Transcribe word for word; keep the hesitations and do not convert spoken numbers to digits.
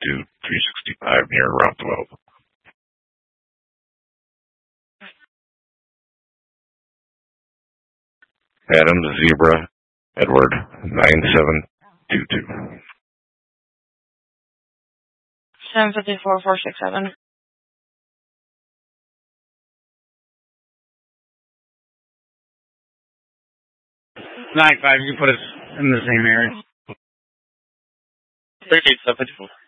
two three sixty-five near Route twelve. Adam Zebra Edward nine seven two two. seven fifty-four four sixty-seven. nine five, you put us in the same area. thirty-eight seven fifty-four.